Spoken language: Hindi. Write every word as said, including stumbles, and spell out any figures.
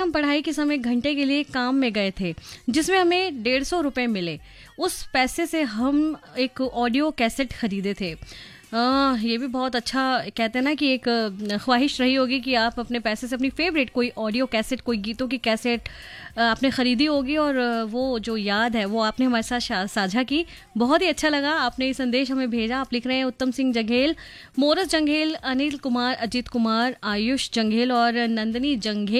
हम पढ़ाई के समय घंटे के लिए काम में गए थे जिसमें हमें डेढ़ सौ रुपये मिले। उस पैसे से हम एक ऑडियो कैसेट खरीदे थे। आ, ये भी बहुत अच्छा, कहते हैं ना कि एक ख्वाहिश रही होगी कि आप अपने पैसे से अपनी फेवरेट कोई ऑडियो कैसेट, कोई गीतों की कैसेट आपने ख़रीदी होगी और वो जो याद है वो आपने हमारे साथ साझा की। बहुत ही अच्छा लगा, आपने ये संदेश हमें भेजा। आप लिख रहे हैं उत्तम सिंह जंघेल, मोरस जंघेल, अनिल कुमार, अजीत कुमार, आयुष जंघेल और नंदनी जंघेल